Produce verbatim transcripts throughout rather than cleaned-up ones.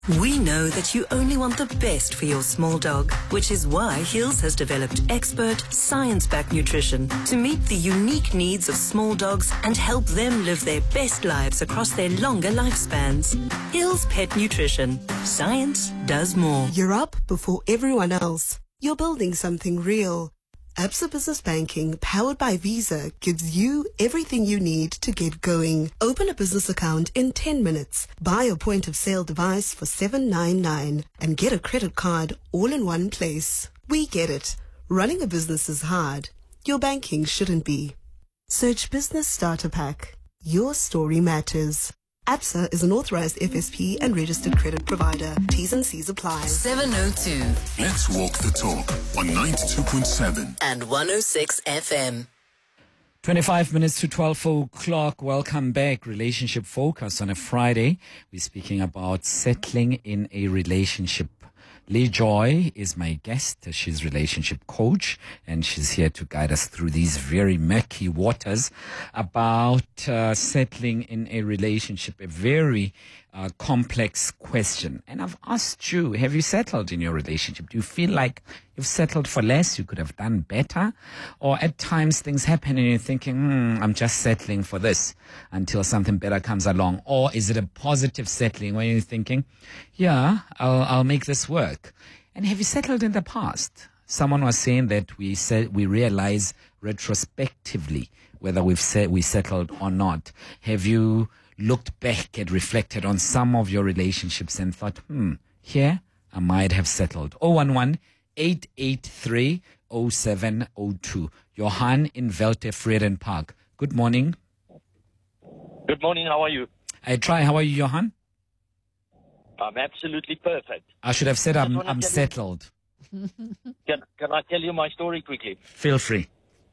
We know that you only want the best for your small dog, which is why Hills has developed expert, science-backed nutrition to meet the unique needs of small dogs and help them live their best lives across their longer lifespans. Hills Pet Nutrition. Science does more. You're up before everyone else. You're building something real. Absa Business Banking, powered by Visa, gives you everything you need to get going. Open a business account in ten minutes. Buy a point-of-sale device for seven ninety-nine and get a credit card all in one place. We get it. Running a business is hard. Your banking shouldn't be. Search Business Starter Pack. Your story matters. Absa is an authorized F S P and registered credit provider. T's and C's apply. seven oh two. Let's walk the talk on ninety-two point seven and one oh six F M. twenty-five minutes to twelve o'clock. Welcome back. Relationship Focus on a Friday. We're speaking about settling in a relationship. Lee Joy is my guest. She's relationship coach, and she's here to guide us through these very murky waters about uh, settling in a relationship, a very uh, complex question. And I've asked you, have you settled in your relationship? Do you feel like you've settled for less, you could have done better? Or at times things happen and you're thinking, hmm, I'm just settling for this until something better comes along? Or is it a positive settling where you're thinking, yeah, I'll, I'll make this work? And have you settled in the past? Someone was saying that we said we realize retrospectively whether we've said we settled or not. Have you looked back and reflected on some of your relationships and thought, hmm, here I might have settled? oh one one, eight eight three, oh seven oh two. Johan in Velte Freden Park. Good morning. Good morning. How are you? I try. How are you, Johan? I'm absolutely perfect. I should have said I'm I'm settled. Can, can I tell you my story quickly? Feel free.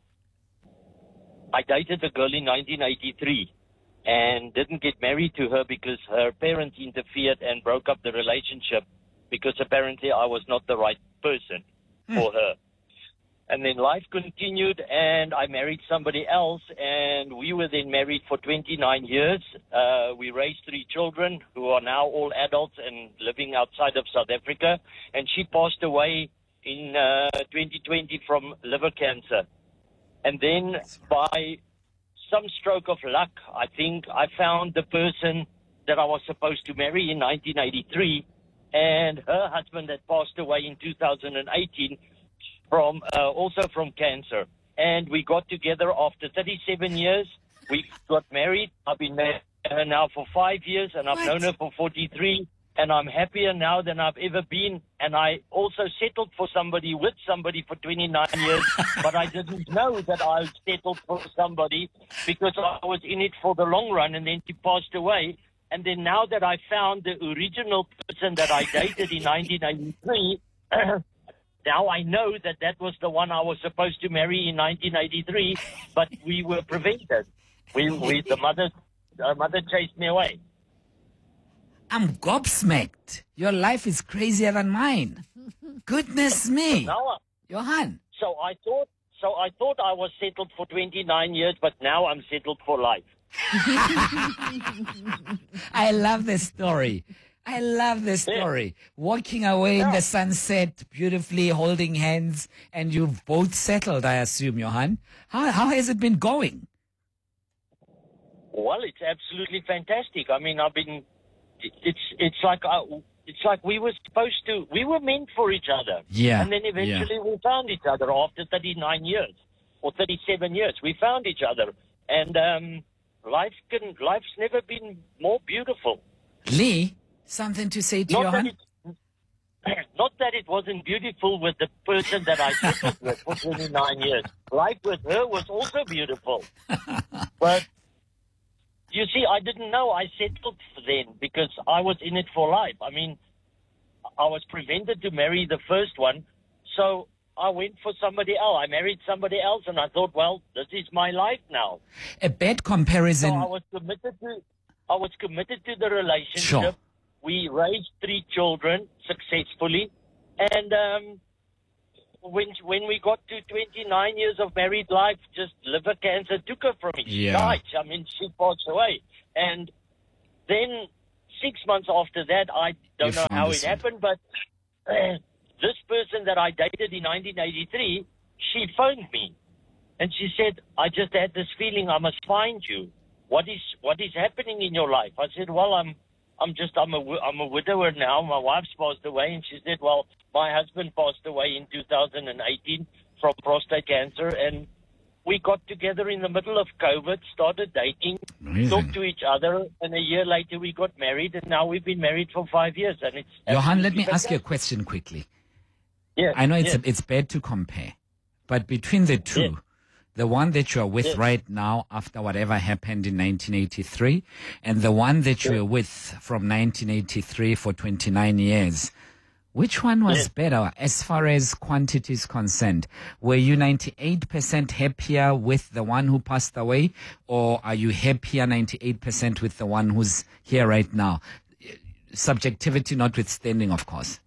I dated a girl in nineteen eighty-three and didn't get married to her because her parents interfered and broke up the relationship because apparently I was not the right person hmm. for her. And then life continued and I married somebody else, and we were then married for twenty-nine years. Uh, we raised three children who are now all adults and living outside of South Africa. And she passed away in uh, twenty twenty from liver cancer. And then by some stroke of luck, I think I found the person that I was supposed to marry in nineteen eighty-three. And her husband had passed away in two thousand eighteen from uh, also from cancer. And we got together after thirty-seven years. We got married. I've been married to her now for five years, and I've What? known her for forty-three. And I'm happier now than I've ever been. And I also settled for somebody with somebody for twenty-nine years. But I didn't know that I settled for somebody because I was in it for the long run, and then she passed away. And then now that I found the original person that I dated in nineteen eighty-three, now I know that that was the one I was supposed to marry in nineteen eighty-three, but we were prevented. We, we the mother, the mother chased me away. I'm gobsmacked. Your life is crazier than mine. Goodness me. Now, I- Johan. so I thought, so I thought I was settled for twenty-nine years, but now I'm settled for life. I love this story. I love this story. Walking away in the sunset, beautifully holding hands, and you've both settled, I assume, Johan. How, how has it been going? Well, it's absolutely fantastic. I mean, I've been, it, it's it's like I, it's like we were supposed to, we were meant for each other. Yeah, And then eventually yeah. we found each other after thirty-nine years or thirty-seven years. We found each other, and um, life can, life's never been more beautiful. Lee, something to say to Not Johan? that, it, not that it wasn't beautiful with the person that I settled with for twenty-nine years. Life with her was also beautiful. But you see, I didn't know I settled then because I was in it for life. I mean, I was prevented to marry the first one, so I went for somebody else. I married somebody else, and I thought, well, this is my life now. A bad comparison. So I was committed to, I was committed to the relationship. Sure. We raised three children successfully, and um, when when we got to twenty-nine years of married life, just liver cancer took her from me. She Yeah. died. I mean, she passed away, and then six months after that, I don't You know how found it this one. happened, but uh, this person that I dated in nineteen eighty-three, she phoned me. And she said, I just had this feeling I must find you. What is what is happening in your life? I said, well, I'm I'm just I'm a wi- I'm a widower now. My wife's passed away, and she said, well, my husband passed away in two thousand eighteen from prostate cancer, and we got together in the middle of COVID, started dating, Amazing. talked to each other, and a year later we got married, and now we've been married for five years, and it's Johan, let me absolutely ask you a fantastic. question quickly. Yes, I know it's yes. it's bad to compare, but between the two, Yes. the one that you are with Yes. right now after whatever happened in nineteen eighty-three, and the one that you Yes. were with from nineteen eighty-three for twenty-nine years, which one was Yes. better as far as quantity is concerned? Were you ninety-eight percent happier with the one who passed away, or are you happier ninety-eight percent with the one who's here right now? Subjectivity notwithstanding, of course.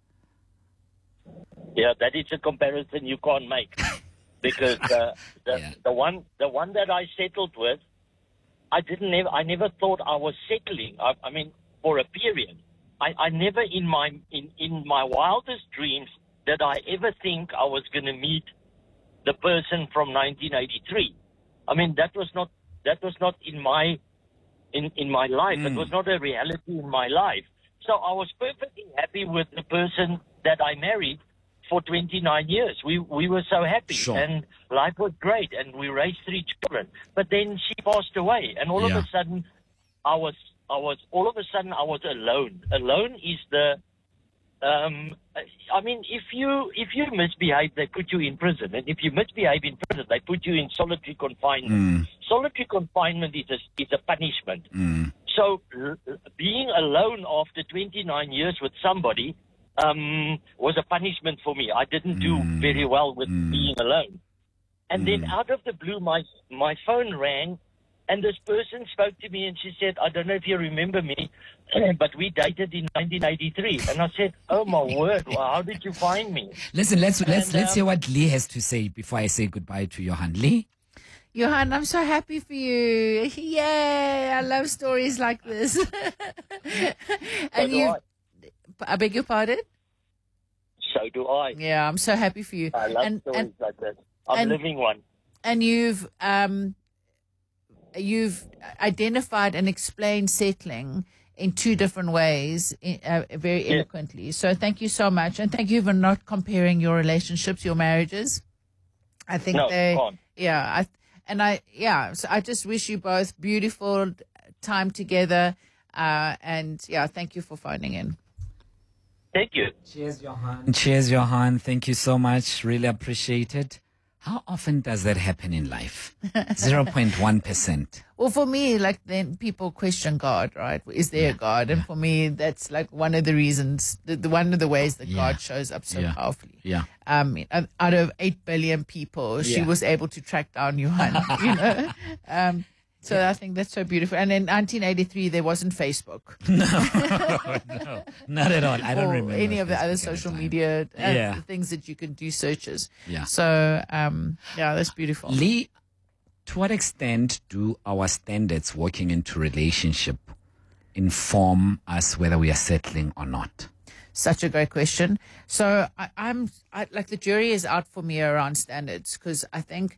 Yeah, that is a comparison you can't make, because uh, the Yeah. the one the one that I settled with, I didn't ever I never thought I was settling. I, I mean, for a period, I, I never in my in, in my wildest dreams did I ever think I was going to meet the person from nineteen eighty-three. I mean, that was not that was not in my in in my life. It was not a reality in my life. So I was perfectly happy with the person that I married for twenty-nine years. We we were so happy, Sure. and life was great, and we raised three children. But then she passed away, and all Yeah. of a sudden, I was I was all of a sudden I was alone. Alone is the um. I mean, if you if you misbehave, they put you in prison, and if you misbehave in prison, they put you in solitary confinement. Solitary confinement is a is a punishment. So l- being alone after twenty-nine years with somebody um, was a punishment for me. I didn't do very well with being alone. And then out of the blue, my my phone rang, and this person spoke to me, and she said, I don't know if you remember me, but we dated in nineteen eighty-three. And I said, oh, my word, well, how did you find me? Listen, let's let's And, let's um, hear what Lee has to say before I say goodbye to Johan. Lee? Johan, I'm so happy for you. Yay! I love stories like this. and do you, I. I beg your pardon? So do I. Yeah, I'm so happy for you. I love and, stories and like that. I'm and- living one. and you've um, you've identified and explained settling in two different ways, in, uh, very Yeah. eloquently. So thank you so much, and thank you for not comparing your relationships, your marriages. I think No, they, can't. yeah, I and I, yeah. So I just wish you both beautiful time together, uh, and yeah, thank you for phoning in. Thank you. Cheers, Johan. Cheers, Johan. Thank you so much. Really appreciate it. How often does that happen in life? zero point one percent. Well, for me, like then people question God, right? Is there a God? And for me, that's like one of the reasons, the, the one of the ways that Yeah. God shows up so Yeah. powerfully. Yeah. Um, out of eight billion people, she Yeah. was able to track down Johan. You know, um, so I think that's so beautiful. And in nineteen eighty-three, there wasn't Facebook No, not at all. I don't or remember. any of the other Facebook at the social time. media uh, Yeah. things that you can do searches. Yeah. So um, yeah, that's beautiful. Lee, to what extent do our standards walking into relationship inform us whether we are settling or not? Such a great question. So I, I'm I, like the jury is out for me around standards because I think,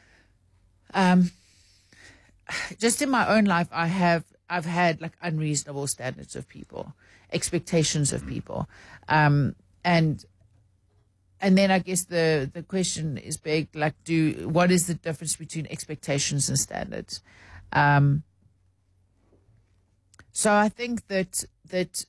um, just in my own life, I have I've had like unreasonable standards of people, expectations of people, um, and and then I guess the the question is big, like, do what is the difference between expectations and standards? Um, so I think that that.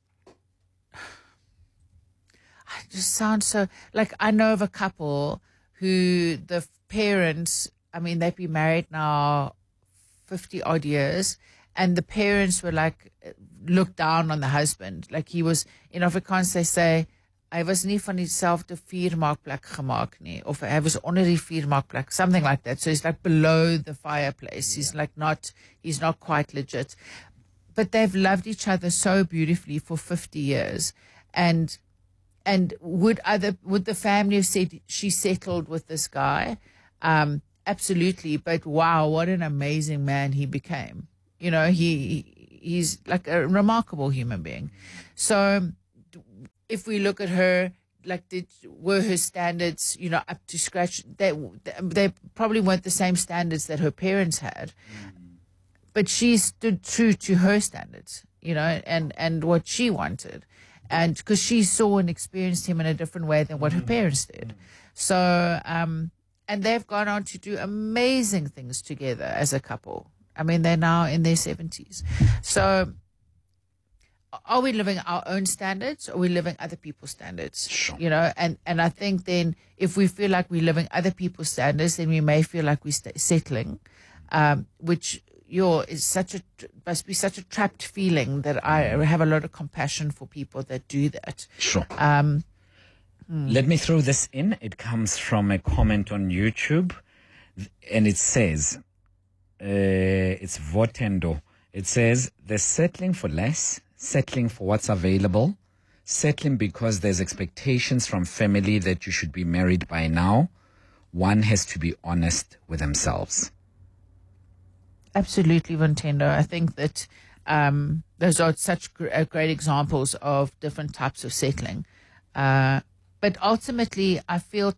I just sound so like I know of a couple who the parents, I mean, they've been married now fifty odd years, and the parents were like, looked down on the husband. Like he was, in Afrikaans, they say, hy was nie van dieselfde vuurmaakplek gemaak nie, of hy was onder die vuurmaakplek, something like that. So he's like below the fireplace. He's like not, he's not quite legit. But they've loved each other so beautifully for fifty years. And And would other would the family have said she settled with this guy? Um, absolutely. But wow, what an amazing man he became. You know, he he's like a remarkable human being. So if we look at her, like, did were her standards, you know, up to scratch? They they probably weren't the same standards that her parents had, but she stood true to her standards, you know, and and what she wanted, and because she saw and experienced him in a different way than what her parents did. So, um, and they've gone on to do amazing things together as a couple. I mean, they're now in their seventies. So, are we living our own standards, or are we living other people's standards? Sure. You know, and, and I think then if we feel like we're living other people's standards, then we may feel like we're st- settling, um, which your is such a must be such a trapped feeling that I have a lot of compassion for people that do that. Sure. Um, Let me throw this in. It comes from a comment on YouTube, and it says, uh, it's Votendo. It says, they're settling for less, settling for what's available, settling because there's expectations from family that you should be married by now. One has to be honest with themselves. Absolutely, Votendo. I think that um, those are such gr- uh, great examples of different types of settling. Uh, but ultimately, I feel,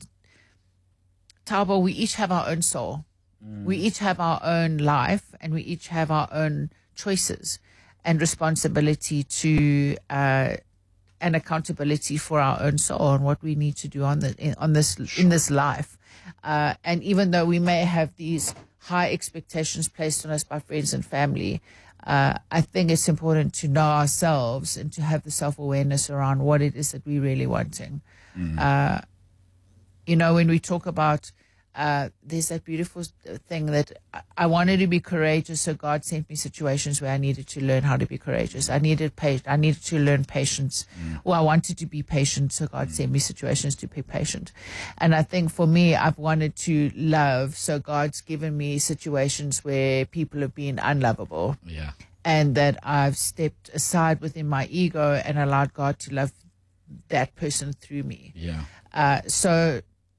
Tabo, we each have our own soul. Mm. We each have our own life, and we each have our own choices and responsibility to uh, and accountability for our own soul and what we need to do on the in, on this in this life. Uh, and even though we may have these high expectations placed on us by friends and family, uh, I think it's important to know ourselves and to have the self-awareness around what it is that we're really wanting. Mm. Uh, you know, when we talk about Uh, there's that beautiful thing that I, I wanted to be courageous, so God sent me situations where I needed to learn how to be courageous. I needed pa- I needed to learn patience. Mm. Well, I wanted to be patient, so God mm. sent me situations to be patient. And I think for me, I've wanted to love, so God's given me situations where people have been unlovable. Yeah. And that I've stepped aside within my ego and allowed God to love that person through me. Yeah. Uh, so...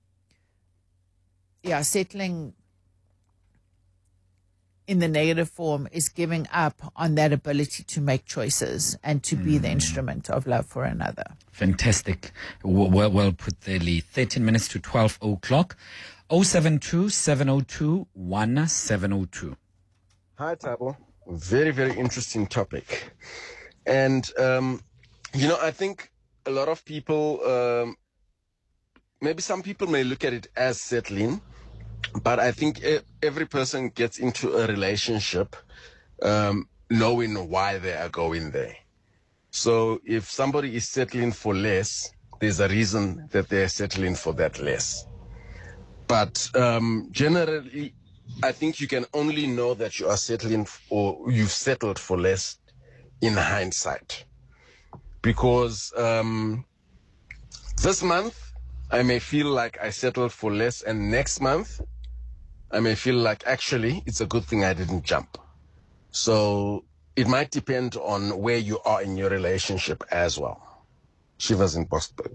Yeah, settling in the negative form is giving up on that ability to make choices and to be the instrument of love for another. Fantastic. Well, well put there, Lee. thirteen minutes to twelve o'clock. oh seven two, seven oh two, one seven oh two. Hi, Tabo. Very, very interesting topic. And, um, you know, I think a lot of people, um, maybe some people may look at it as settling, but I think every person gets into a relationship um, knowing why they are going there. So if somebody is settling for less, there's a reason that they're settling for that less. But um, generally, I think you can only know that you are settling or you've settled for less in hindsight. Because um, this month, I may feel like I settled for less, and next month, I may feel like actually it's a good thing I didn't jump. So it might depend on where you are in your relationship as well. Shivers in Boston.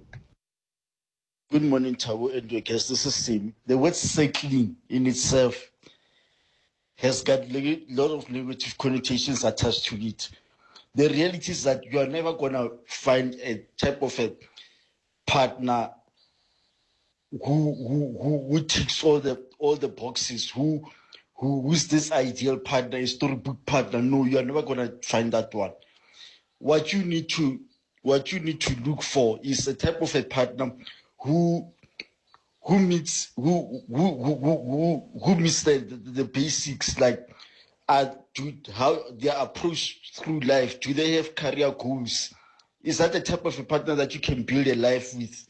Good morning, Tabo and your guest. This is Sim. The word settling in itself has got a lot of negative connotations attached to it. The reality is that you are never going to find a type of a partner who who who, who ticks all the all the boxes, who who who's this ideal partner, a storybook partner. No, you are never gonna find that one. What you need to what you need to look for is a type of a partner who who meets who who who who, who meets the, the, the basics, like uh do how their approach through life. Do they have career goals? Is that the type of a partner that you can build a life with?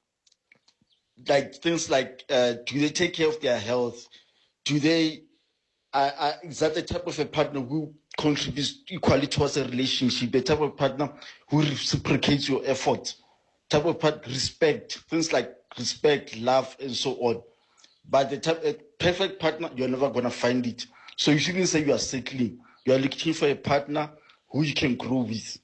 Like things like, uh, do they take care of their health? Do they, uh, uh, is that the type of a partner who contributes equally towards a relationship? The type of partner who reciprocates your effort? Type of partner, respect, things like respect, love, and so on. But the type, a perfect partner, you're never going to find it. So you shouldn't say you are settling. You are looking for a partner who you can grow with.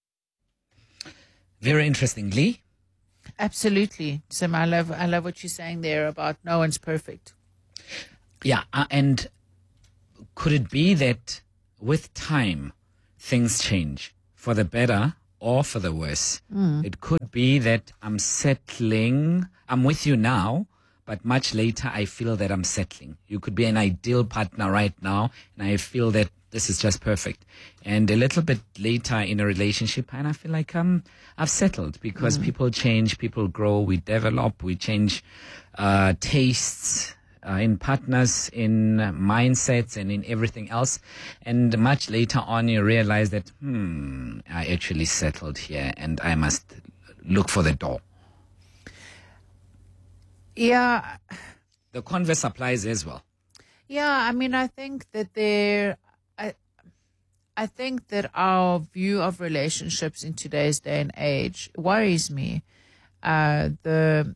Very interesting, Lee. Absolutely, Sim. I love, I love what you're saying there about no one's perfect. Yeah, uh, and could it be that with time, things change for the better or for the worse. Mm. It could be that I'm settling, I'm with you now, but much later I feel that I'm settling. You could be an ideal partner right now, and I feel that this is just perfect. And a little bit later in a relationship, and I feel like um, I've settled because mm. people change, people grow, we develop, we change uh, tastes uh, in partners, in mindsets, and in everything else. And much later on, you realize that, hmm, I actually settled here, and I must look for the door. Yeah. The converse applies as well. Yeah, I mean, I think that there... I, I think that our view of relationships in today's day and age worries me. Uh, the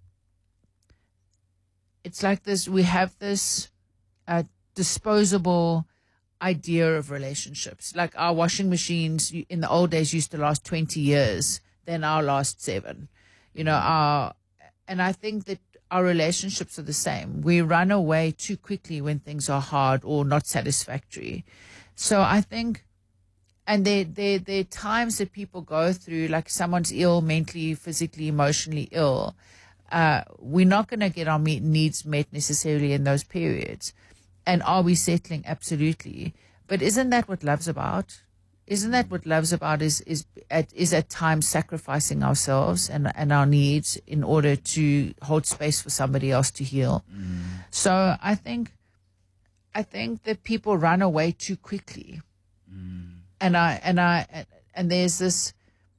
it's like this. We have this uh, disposable idea of relationships. Like our washing machines in the old days used to last twenty years. They now last seven. You know, our and I think that our relationships are the same. We run away too quickly when things are hard or not satisfactory. So I think, and there, there, there are times that people go through, like someone's ill, mentally, physically, emotionally ill. Uh, we're not going to get our needs met necessarily in those periods. And are we settling? Absolutely. But isn't that what love's about? Isn't that what love's about is is at, is at times sacrificing ourselves and, and our needs in order to hold space for somebody else to heal? Mm. So I think I think that people run away too quickly. Mm. And I and I and there's this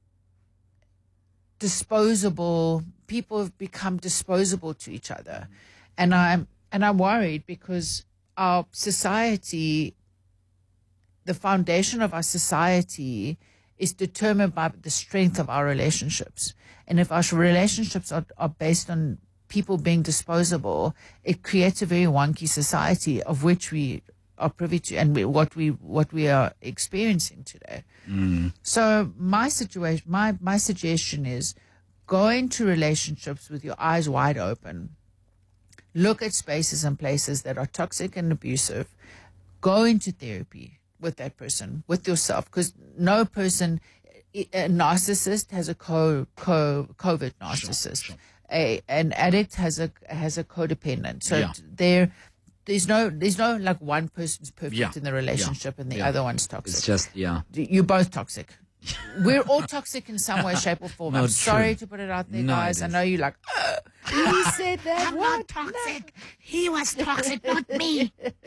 disposable, people have become disposable to each other. Mm. And I'm and I'm worried because our society, the foundation of our society is determined by the strength of our relationships. And if our relationships are, are based on people being disposable, it creates a very wonky society of which we are privy to and we, what we what we are experiencing today. Mm. So my situation, my, my suggestion is go into relationships with your eyes wide open. Look at spaces and places that are toxic and abusive. Go into therapy with that person, with yourself, because no person, a narcissist has a co, co COVID narcissist. Sure, sure. A an addict has a has a codependent. So yeah. there, there's no there's no like one person's perfect yeah. in the relationship yeah. and the yeah. other one's toxic. It's just yeah, you're both toxic. We're all toxic in some way, shape, or form. I'm sorry true. to put it out there, no, guys. I know you're like, oh, he said that. I'm what? not toxic. No. He was toxic, not me.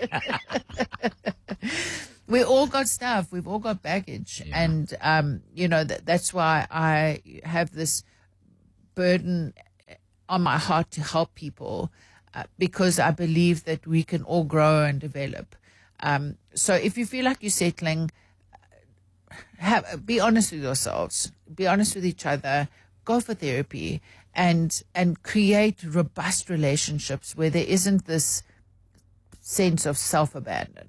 We all got stuff. We've all got baggage. Yeah. And, um, you know, that, that's why I have this burden on my heart to help people uh, because I believe that we can all grow and develop. Um, so if you feel like you're settling, have, be honest with yourselves. Be honest with each other. Go for therapy and and create robust relationships where there isn't this sense of self-abandon.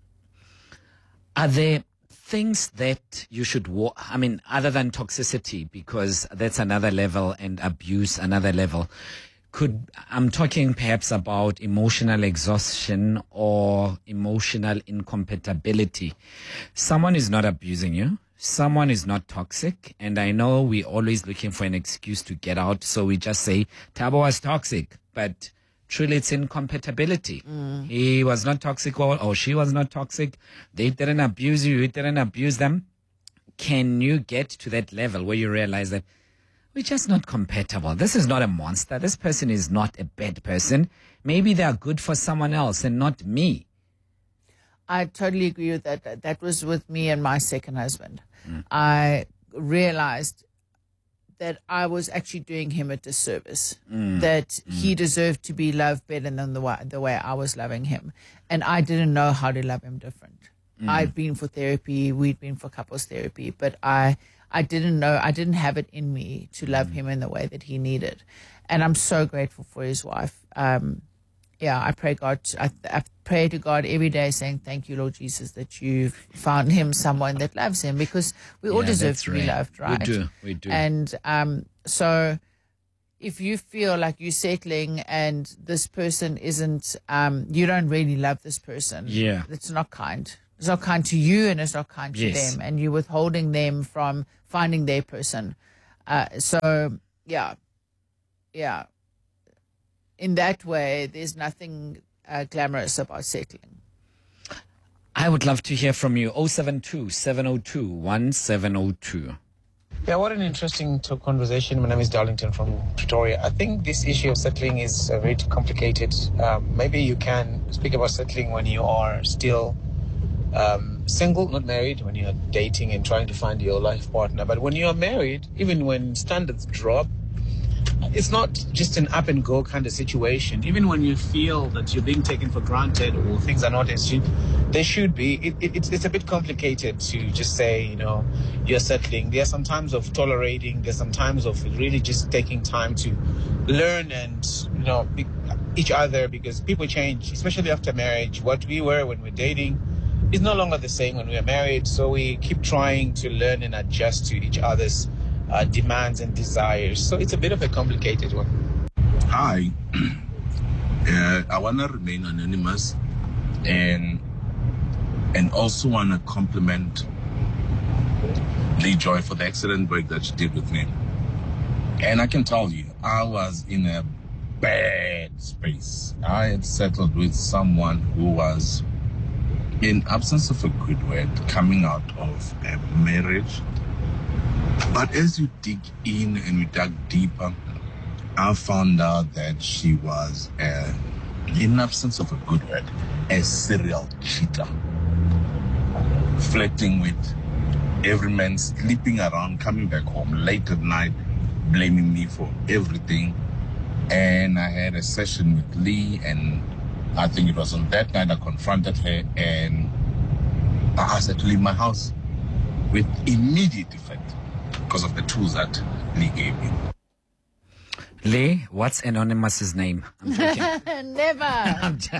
Are there things that you should, wa- I mean, other than toxicity, because that's another level, and abuse, another level, could, I'm talking perhaps about emotional exhaustion or emotional incompatibility. Someone is not abusing you. Someone is not toxic. And I know we're always looking for an excuse to get out. So we just say, Thabo was toxic, but truly it's incompatibility. Mm. He was not toxic or, or she was not toxic. They didn't abuse you. You didn't abuse them. Can you get to that level where you realize that we're just not compatible? This is not a monster. This person is not a bad person. Maybe they are good for someone else and not me. I totally agree with that. That was with me and my second husband. Mm. I realized that I was actually doing him a disservice, mm. that mm. he deserved to be loved better than the way, the way I was loving him. And I didn't know how to love him different. Mm. I'd been for therapy, we'd been for couples therapy, but I, I didn't know, I didn't have it in me to love mm. him in the way that he needed. And I'm so grateful for his wife. Um, yeah, I pray God, I, I pray to God every day saying, thank you, Lord Jesus, that you've found him someone that loves him, because we all yeah, deserve to be loved, right? We do, we do. And um, so if you feel like you're settling and this person isn't, um, you don't really love this person, yeah, it's not kind. It's not kind to you and it's not kind to Yes. them, and you're withholding them from finding their person. Uh, so, yeah, yeah. In that way, there's nothing uh, glamorous about settling. I would love to hear from you. oh seven two, seven oh two, one seven oh two. Yeah, what an interesting to- conversation. My name is Darlington from Pretoria. I think this issue of settling is uh, very complicated. Um, maybe you can speak about settling when you are still um, single, not married, when you're dating and trying to find your life partner. But when you are married, even when standards drop, it's not just an up and go kind of situation. Even when you feel that you're being taken for granted or things are not as you, they should be, it, it, it's, it's a bit complicated to just say, you know, you're settling. There are some times of tolerating. There's some times of really just taking time to learn and, you know, be, each other, because people change, especially after marriage. What we were when we're dating is no longer the same when we're married. So we keep trying to learn and adjust to each other's Uh, demands and desires. So it's a bit of a complicated one. Hi. uh, I want to remain anonymous and and also want to compliment Lee Joy for the excellent work that she did with me. And I can tell you, I was in a bad space. I had settled with someone who was, in absence of a good word, coming out of a marriage. But as you dig in and we dug deeper, I found out that she was, uh, in absence of a good word, a serial cheater. Flirting with every man, sleeping around, coming back home late at night, blaming me for everything. And I had a session with Lee, and I think it was on that night I confronted her and I asked her to leave my house with immediate effect, because of the tools that Lee gave me. Lee, what's Anonymous's name? I'm joking. Never. I'm j-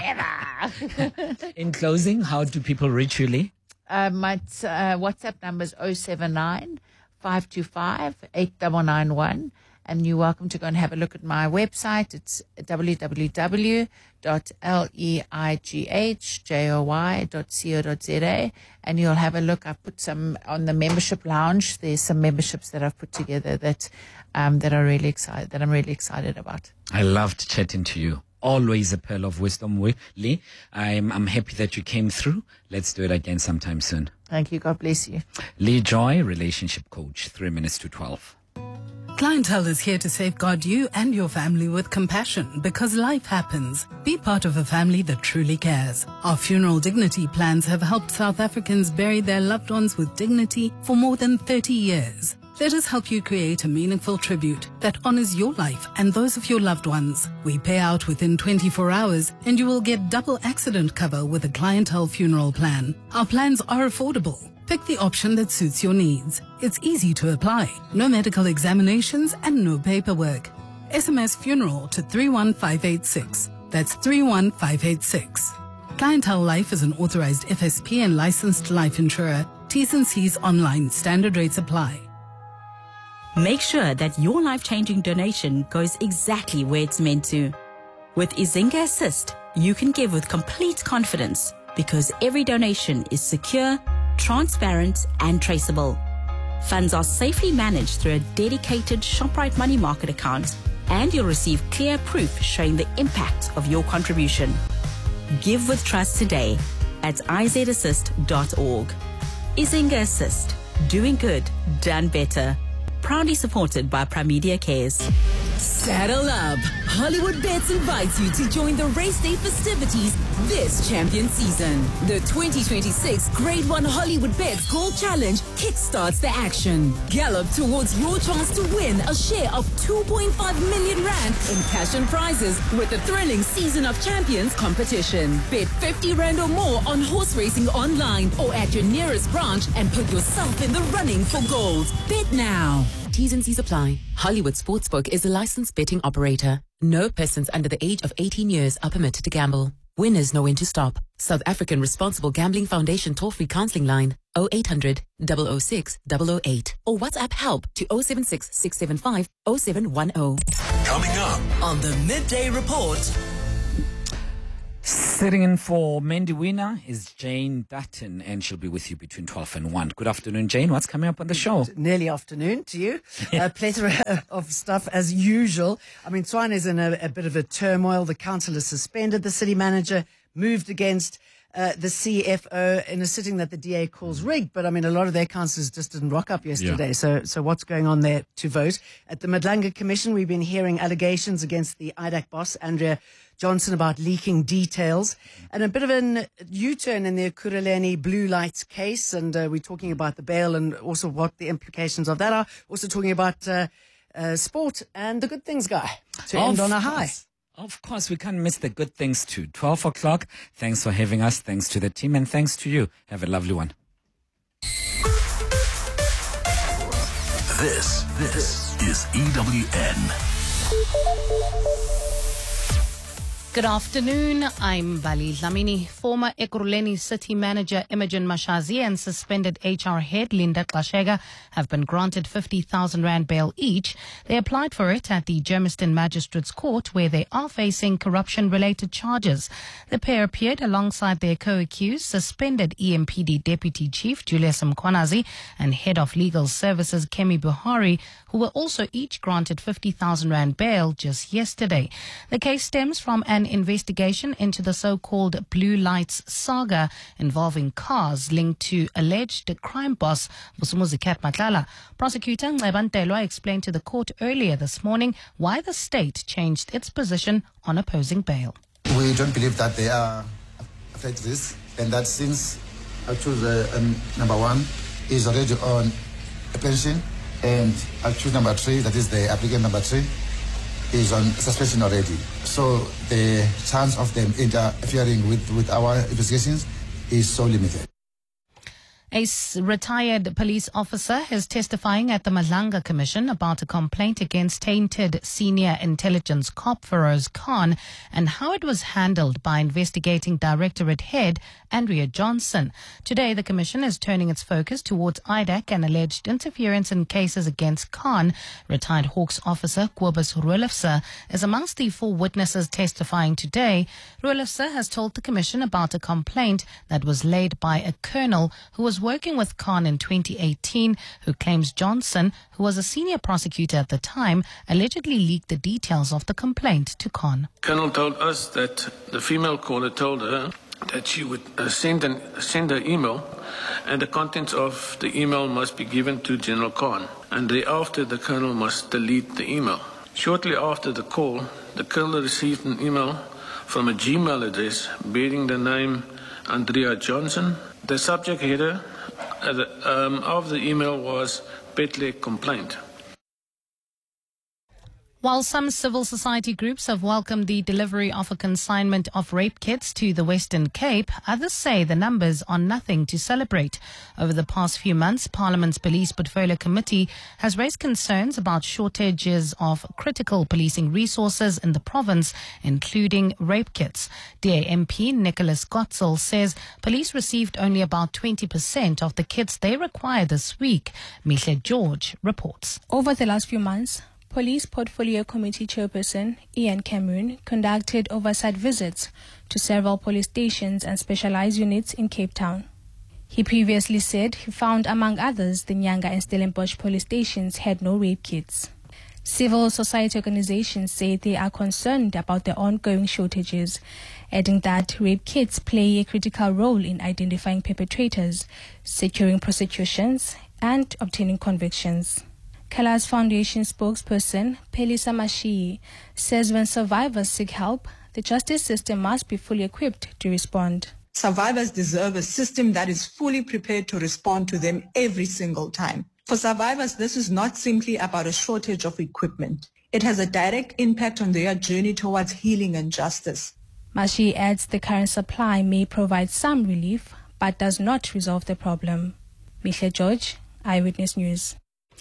Never. In closing, how do people reach you, Lee? Uh, my t- uh, WhatsApp number is oh seven nine, five two five, eight nine nine one. And you're welcome to go and have a look at my website. It's w w w dot leigh dot co dot z a. And you'll have a look. I've put some on the membership lounge. There's some memberships that I've put together that um, that are really excited, that I'm really excited about. I loved chatting to you. Always a pearl of wisdom, Wi- Lee. I'm, I'm happy that you came through. Let's do it again sometime soon. Thank you. God bless you. Lee Joy, relationship coach, three minutes to twelve. Clientele is here to safeguard you and your family with compassion, because life happens. Be part of a family that truly cares. Our funeral dignity plans have helped South Africans bury their loved ones with dignity for more than thirty years. Let us help you create a meaningful tribute that honors your life and those of your loved ones. We pay out within twenty-four hours, and you will get double accident cover with a Clientele funeral plan. Our plans are affordable. Pick the option that suits your needs. It's easy to apply. No medical examinations and no paperwork. S M S funeral to three one five eight six. That's three one five eight six. Clientele Life is an authorized F S P and licensed life insurer. T's and C's online. Standard rates apply. Make sure that your life-changing donation goes exactly where it's meant to. With Izinga Assist, you can give with complete confidence, because every donation is secure, transparent and traceable. Funds are safely managed through a dedicated ShopRite Money Market account, and you'll receive clear proof showing the impact of your contribution. Give with trust today at i z assist dot org. Izinga Assist. Doing good, done better. Proudly supported by Primedia Cares. Saddle up. Hollywood Bets invites you to join the race day festivities this champion season. The twenty twenty-six Grade one Hollywood Bets Gold Challenge kickstarts the action. Gallop towards your chance to win a share of two point five million rand in cash and prizes with the thrilling Season of Champions competition. Bet fifty rand or more on horse racing online or at your nearest branch and put yourself in the running for gold. Bet now. T's and C's apply. Hollywood Sportsbook is a licensed betting operator. No persons under the age of eighteen years are permitted to gamble. Winners know when to stop. South African Responsible Gambling Foundation toll-free counseling line oh eight hundred, double oh six, double oh eight or WhatsApp help to oh seven six, six seven five, oh seven one oh. Coming up on the Midday Report. Sitting in for Mandy Winner is Jane Dutton, and she'll be with you between twelve and one. Good afternoon, Jane. What's coming up on the show? Nearly afternoon to you. A plethora of stuff as usual. I mean, Tshwane is in a, a bit of a turmoil. The council has suspended the city manager, moved against uh, the C F O in a sitting that the D A calls rigged. But I mean, a lot of their councillors just didn't rock up yesterday. Yeah. So, so what's going on there to vote? At the Madlanga Commission, we've been hearing allegations against the I D A C boss, Andrea Johnson, about leaking details, and a bit of a U-turn in the Ekurhuleni blue lights case. And uh, we're talking about the bail and also what the implications of that are. Also talking about uh, uh, sport and the good things guy to of end on a course. high. Of course, we can't miss the good things too. twelve o'clock. Thanks for having us. Thanks to the team, and thanks to you. Have a lovely one. This, this is E W N. Good afternoon, I'm Bali Dlamini. Former Ekurhuleni City Manager Imogen Mashazi and suspended H R head Linda Xashega have been granted fifty thousand rand bail each. They applied for it at the Germiston Magistrates Court, where they are facing corruption-related charges. The pair appeared alongside their co-accused, suspended E M P D Deputy Chief Julius Mkhwanazi and Head of Legal Services Kemi Buhari, who were also each granted fifty thousand rand bail just yesterday. The case stems from an investigation into the so-called Blue Lights saga involving cars linked to alleged crime boss Vusumuzi Kat Matlala. Prosecutor Nceba Ntelwa explained to the court earlier this morning why the state changed its position on opposing bail. We don't believe that they are affect this, and that since accused uh, um, number one is already on a pension, and accused number three, that is the applicant number three, is on suspension already. So the chance of them interfering with, with our investigations is so limited. A retired police officer is testifying at the Madlanga Commission about a complaint against tainted senior intelligence cop Feroz Khan and how it was handled by investigating Directorate Head Andrea Johnson. Today, the Commission is turning its focus towards I D A C and alleged interference in cases against Khan. Retired Hawks officer Kobus Roelofse is amongst the four witnesses testifying today. Roelofse has told the Commission about a complaint that was laid by a colonel who was working with Khan in twenty eighteen, who claims Johnson, who was a senior prosecutor at the time, allegedly leaked the details of the complaint to Khan. Colonel told us that the female caller told her that she would uh, send an send her email, and the contents of the email must be given to General Khan, and thereafter the colonel must delete the email. Shortly after the call, the colonel received an email from a Gmail address bearing the name Andrea Johnson. The subject header uh, the, um, of the email was Petlek complaint. While some civil society groups have welcomed the delivery of a consignment of rape kits to the Western Cape, others say the numbers are nothing to celebrate. Over the past few months, Parliament's Police Portfolio Committee has raised concerns about shortages of critical policing resources in the province, including rape kits. D A M P Nicholas Gotzel says police received only about twenty percent of the kits they require this week. Mihle George reports. Over the last few months, Police Portfolio Committee Chairperson Ian Cameron conducted oversight visits to several police stations and specialized units in Cape Town. He previously said he found, among others, the Nyanga and Stellenbosch police stations had no rape kits. Civil society organizations say they are concerned about the ongoing shortages, adding that rape kits play a critical role in identifying perpetrators, securing prosecutions, and obtaining convictions. Kala's Foundation spokesperson, Pelisa Mashii, says when survivors seek help, the justice system must be fully equipped to respond. Survivors deserve a system that is fully prepared to respond to them every single time. For survivors, this is not simply about a shortage of equipment. It has a direct impact on their journey towards healing and justice. Mashii adds the current supply may provide some relief, but does not resolve the problem. Mihle George, Eyewitness News.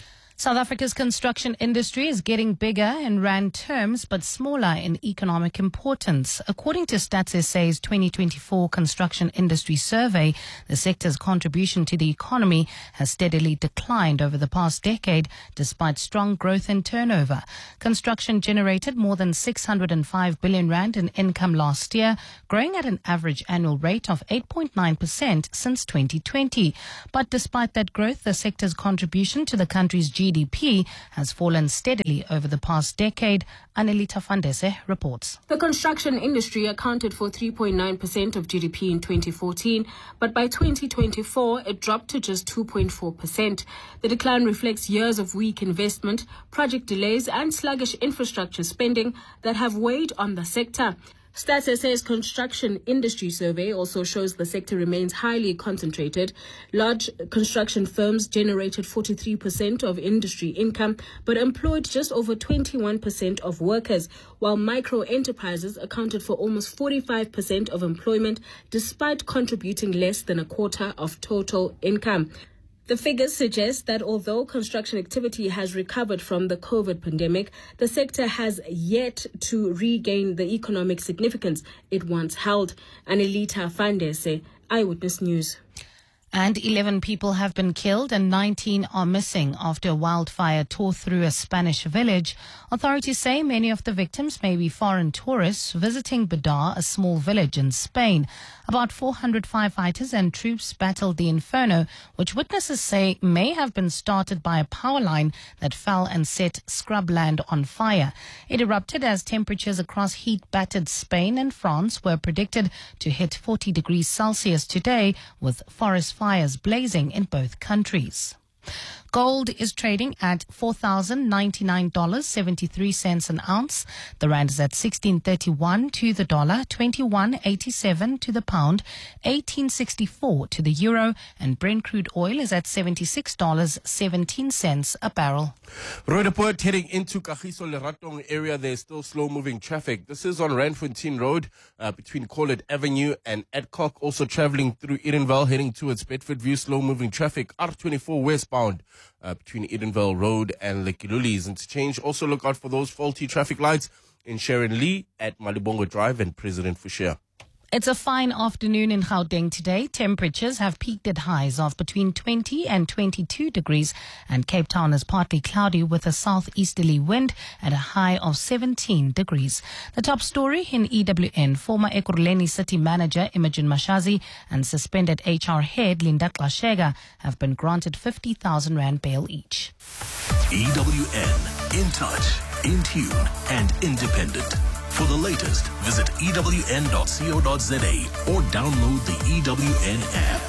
South Africa's construction industry is getting bigger in rand terms, but smaller in economic importance. According to Stats S A's twenty twenty-four Construction Industry Survey, the sector's contribution to the economy has steadily declined over the past decade, despite strong growth in turnover. Construction generated more than six hundred five billion rand in income last year, growing at an average annual rate of eight point nine percent since twenty twenty. But despite that growth, the sector's contribution to the country's G D P has fallen steadily over the past decade. Anelita Fandese reports. The construction industry accounted for three point nine percent of G D P in twenty fourteen, but by twenty twenty-four it dropped to just two point four percent. The decline reflects years of weak investment, project delays and sluggish infrastructure spending that have weighed on the sector. Stats S A's construction industry survey also shows the sector remains highly concentrated. Large construction firms generated forty-three percent of industry income, but employed just over twenty-one percent of workers, while micro enterprises accounted for almost forty-five percent of employment, despite contributing less than a quarter of total income. The figures suggest that although construction activity has recovered from the COVID pandemic, the sector has yet to regain the economic significance it once held. Anelita Fandese, Eyewitness News. And eleven people have been killed and nineteen are missing after a wildfire tore through a Spanish village. Authorities say many of the victims may be foreign tourists visiting Badar, a small village in Spain. About four hundred firefighters and troops battled the inferno, which witnesses say may have been started by a power line that fell and set scrubland on fire. It erupted as temperatures across heat-battered Spain and France were predicted to hit forty degrees Celsius today, with forest fires blazing in both countries. Gold is trading at four thousand ninety-nine dollars and seventy-three cents an ounce. The rand is at sixteen thirty-one to the dollar, twenty-one eighty-seven to the pound, eighteen sixty-four to the euro, and Brent crude oil is at seventy-six dollars and seventeen cents a barrel. Roodepoort heading into Kagiso Leratong area, there's still slow-moving traffic. This is on Randfontein Road uh, between Collett Avenue and Adcock. Also traveling through Edenvale heading towards Bedfordview, slow-moving traffic. R twenty-four westbound uh, between Edenvale Road and Lekiluli's interchange. Also look out for those faulty traffic lights in Sharon Lee at Malibongo Drive and President Foucher. It's a fine afternoon in Gauteng today. Temperatures have peaked at highs of between twenty and twenty-two degrees, and Cape Town is partly cloudy with a southeasterly wind at a high of seventeen degrees. The top story in E W N, former Ekurhuleni City Manager Imogen Mashazi and suspended H R head Linda Xashega have been granted fifty thousand rand bail each. E W N, in touch, in tune and independent. For the latest, visit E W N dot co dot za or download the E W N app.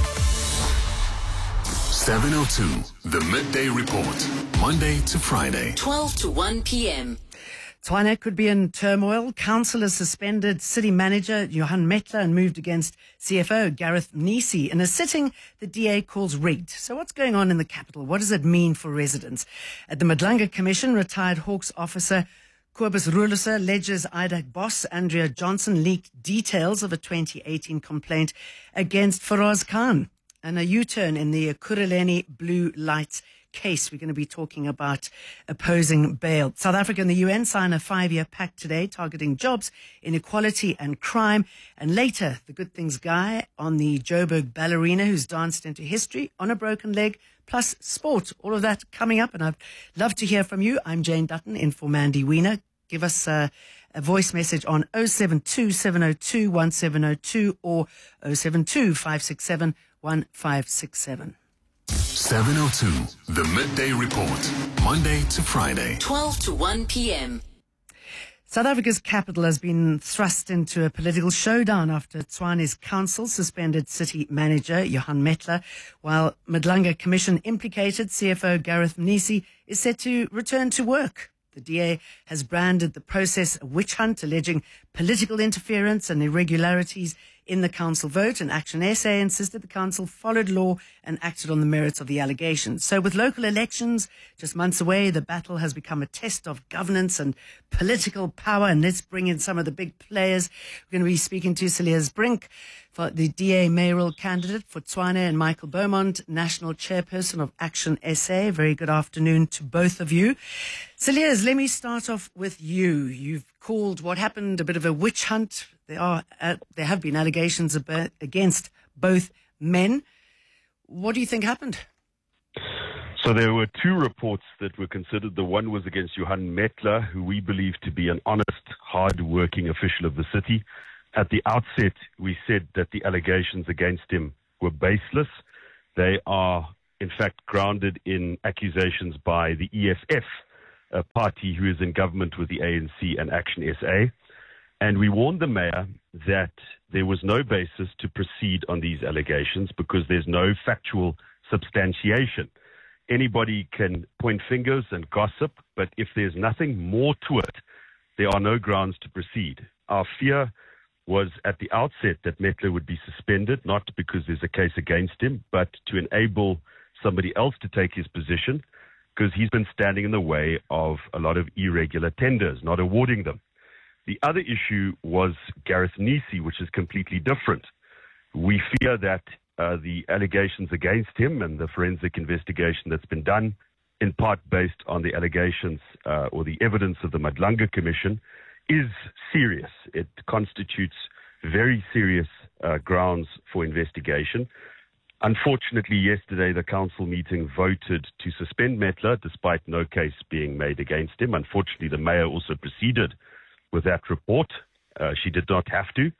seven oh two, the Midday Report, Monday to Friday. twelve to one p.m. Tshwane could be in turmoil. Council has suspended city manager Johan Metler and moved against C F O Gareth Mnisi in a sitting the D A calls rigged. So what's going on in the capital? What does it mean for residents? At the Madlanga Commission, retired Hawks officer Kobus Rulusa alleges I D A C boss Andrea Johnson leaked details of a twenty eighteen complaint against Faraz Khan and a U-turn in the Ekurhuleni Blue Lights case. We're going to be talking about opposing bail. South Africa and the U N sign a five-year pact today targeting jobs, inequality and crime. And later, the good things guy on the Joburg ballerina who's danced into history on a broken leg, plus sport. All of that coming up, and I'd love to hear from you. I'm Jane Dutton in for Mandy Wiener. Give us uh, a voice message on oh seven two, seven oh two, one seven oh two or oh seven two, five six seven, one five six seven. seven oh two, the Midday Report, Monday to Friday. twelve to one p.m. South Africa's capital has been thrust into a political showdown after Tshwane's council suspended city manager Johan Metler, while Madlanga Commission implicated C F O Gareth Mnisi is set to return to work. The D A has branded the process a witch hunt, alleging political interference and irregularities in the council vote. An Action S A insisted the council followed law and acted on the merits of the allegations. So with local elections just months away, the battle has become a test of governance and political power. And let's bring in some of the big players. We're going to be speaking to Cilliers Brink, for the D A mayoral candidate for Tshwane, and Michael Beaumont, national chairperson of Action S A. Very good afternoon to both of you. Cilliers, let me start off with you. You've called what happened a bit of a witch hunt. There are uh, there have been allegations about, against both men. What do you think happened? So there were two reports that were considered. The one was against Johan Metler, who we believe to be an honest, hard-working official of the city. At the outset, we said that the allegations against him were baseless. They are, in fact, grounded in accusations by the E F F, a party who is in government with the A N C and Action S A. And we warned the mayor that there was no basis to proceed on these allegations because there's no factual substantiation. Anybody can point fingers and gossip, but if there's nothing more to it, there are no grounds to proceed. Our fear was at the outset that Metler would be suspended, not because there's a case against him, but to enable somebody else to take his position, because he's been standing in the way of a lot of irregular tenders, not awarding them. The other issue was Gareth Nisi, which is completely different. We fear that uh, the allegations against him and the forensic investigation that's been done, in part based on the allegations uh, or the evidence of the Madlanga Commission, is serious. It constitutes very serious uh, grounds for investigation. Unfortunately, yesterday the council meeting voted to suspend Metler despite no case being made against him. Unfortunately, the mayor also proceeded with that report. Uh, she did not have to.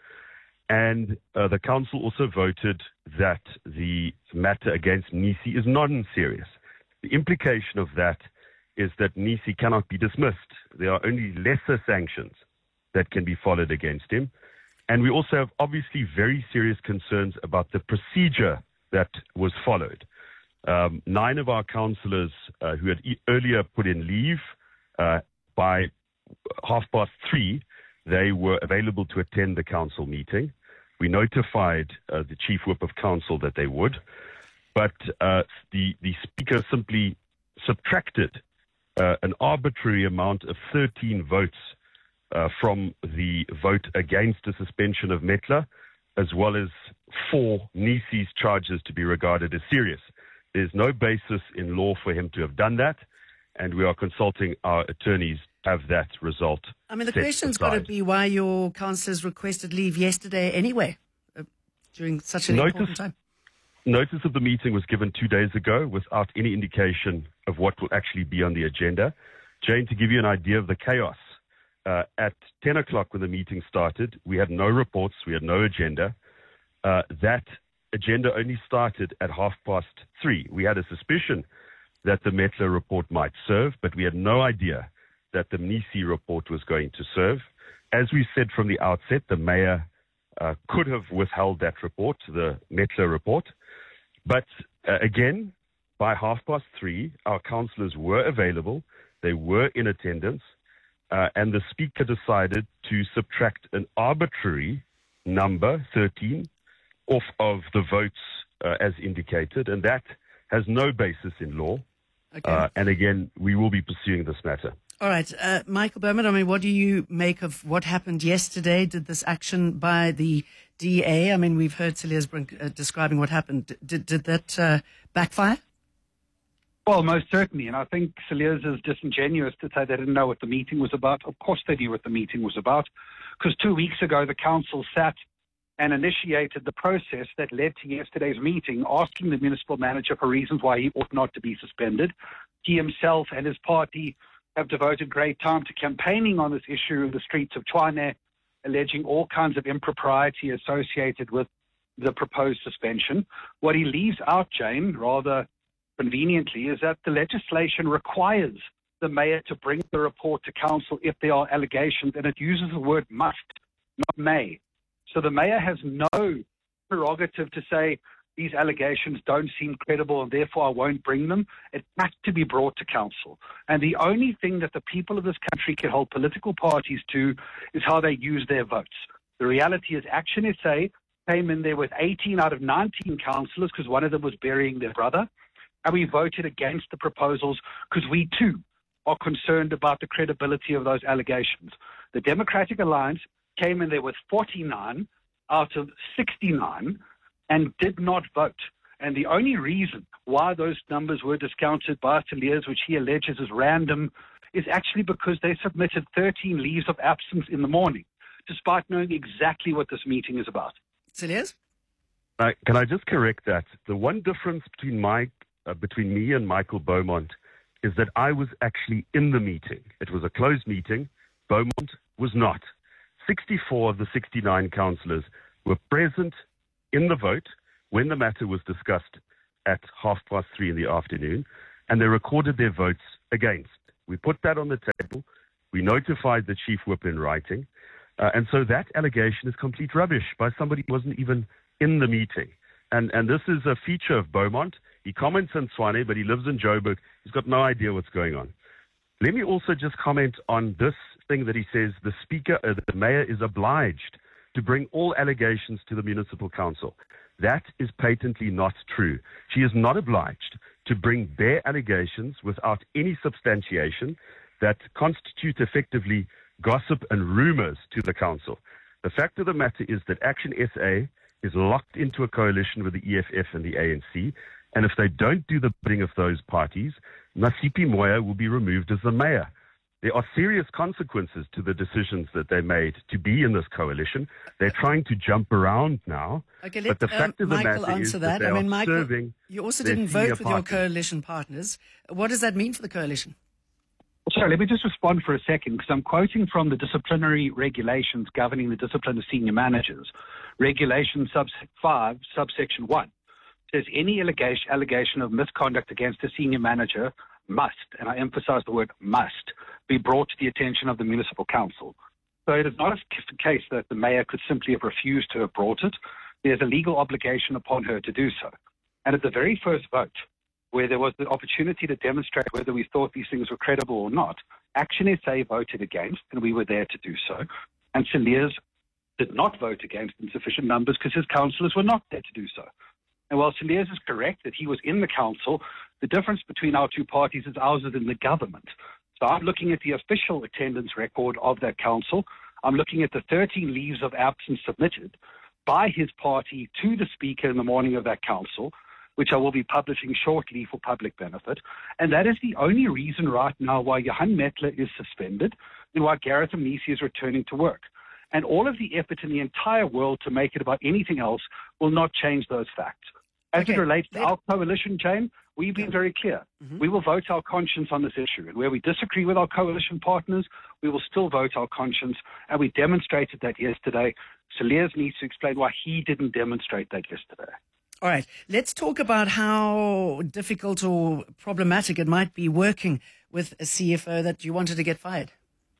And uh, the council also voted that the matter against Nisi is non-serious. The implication of that is that Nisi cannot be dismissed. There are only lesser sanctions that can be followed against him. And we also have obviously very serious concerns about the procedure that was followed. Um, nine of our councillors uh, who had e- earlier put in leave, uh, by half past three, they were available to attend the council meeting. We notified uh, the chief whip of council that they would, but uh, the, the speaker simply subtracted uh, an arbitrary amount of thirteen votes uh, from the vote against the suspension of Metler, as well as four Nisi's charges to be regarded as serious. There's no basis in law for him to have done that, and we are consulting our attorneys to have that result. I mean, the set question's aside. got to be why your councillors requested leave yesterday anyway, uh, during such an Notice- important time. Notice of the meeting was given two days ago without any indication of what will actually be on the agenda. Jane, to give you an idea of the chaos, uh, at ten o'clock when the meeting started, we had no reports, we had no agenda. Uh, that agenda only started at half past three. We had a suspicion that the Metler report might serve, but we had no idea that the Nisi report was going to serve. As we said from the outset, the mayor uh, could have withheld that report, the Metler report. But uh, again, by half past three, our councillors were available. They were in attendance. Uh, and the speaker decided to subtract an arbitrary number, thirteen, off of the votes uh, as indicated. And that has no basis in law. Okay. Uh, and again, we will be pursuing this matter. All right, uh, Michael Beaumont, I mean, what do you make of what happened yesterday? Did this action by the D A, I mean, we've heard Cilliers uh, describing what happened. Did, did that uh, backfire? Well, most certainly. And I think Cilliers is disingenuous to say they didn't know what the meeting was about. Of course they knew what the meeting was about, because two weeks ago the council sat and initiated the process that led to yesterday's meeting, asking the municipal manager for reasons why he ought not to be suspended. He himself and his party have devoted great time to campaigning on this issue in the streets of Tshwane, alleging all kinds of impropriety associated with the proposed suspension. What he leaves out, Jane, rather conveniently, is that the legislation requires the mayor to bring the report to council if there are allegations, and it uses the word must, not may. So the mayor has no prerogative to say these allegations don't seem credible and therefore I won't bring them. It has to be brought to council. And the only thing that the people of this country can hold political parties to is how they use their votes. The reality is Action S A came in there with eighteen out of nineteen councillors because one of them was burying their brother. And we voted against the proposals because we too are concerned about the credibility of those allegations. The Democratic Alliance came in there with forty-nine out of sixty-nine and did not vote. And the only reason why those numbers were discounted by Cilliers, which he alleges is random, is actually because they submitted thirteen leaves of absence in the morning, despite knowing exactly what this meeting is about. Cilliers? Uh, can I just correct that? The one difference between Mike, uh, between me and Michael Beaumont is that I was actually in the meeting. It was a closed meeting. Beaumont was not. sixty-four of the sixty-nine councillors were present in the vote when the matter was discussed at half past three in the afternoon, and they recorded their votes against. We put that on the table. We notified the chief whip in writing. Uh, and so that allegation is complete rubbish by somebody who wasn't even in the meeting. And and this is a feature of Beaumont. He comments in Tshwane, but he lives in Joburg. He's got no idea what's going on. Let me also just comment on this thing that he says the speaker, uh, the mayor is obliged to bring all allegations to the municipal council. That is patently not true. She is not obliged to bring bare allegations without any substantiation that constitute effectively gossip and rumors to the council. The fact of the matter is that Action S A is locked into a coalition with the E F F and the A N C, and if they don't do the bidding of those parties, Nasipi Moya will be removed as the mayor. There are serious consequences to the decisions that they made to be in this coalition. They're trying to jump around now, Okay, but let the fact um, of the Michael matter answer is that. that they I mean, are Michael, serving you also their didn't senior vote with your partners. coalition partners. What does that mean for the coalition? Sorry, let me just respond for a second, because I'm quoting from the disciplinary regulations governing the discipline of senior managers. Regulation subsec five, subsection one, says any allegation, allegation of misconduct against a senior manager must, and I emphasize the word must, be brought to the attention of the municipal council. So it is not a case that the mayor could simply have refused to have brought it. There's a legal obligation upon her to do so. And at the very first vote, where there was the opportunity to demonstrate whether we thought these things were credible or not, Action S A voted against, and we were there to do so. And Cilliers did not vote against in sufficient numbers because his councillors were not there to do so. And while Cilliers is correct that he was in the council, the difference between our two parties is ours is in the government. So I'm looking at the official attendance record of that council. I'm looking at the thirteen leaves of absence submitted by his party to the speaker in the morning of that council, which I will be publishing shortly for public benefit. And that is the only reason right now why Johan Metler is suspended and why Gareth Amnisi is returning to work. And all of the effort in the entire world to make it about anything else will not change those facts. As Okay. it relates to our coalition, Jane, we've been very clear. Mm-hmm. We will vote our conscience on this issue. And where we disagree with our coalition partners, we will still vote our conscience. And we demonstrated that yesterday. Cilliers needs to explain why he didn't demonstrate that yesterday. All right, let's talk about how difficult or problematic it might be working with a C F O that you wanted to get fired.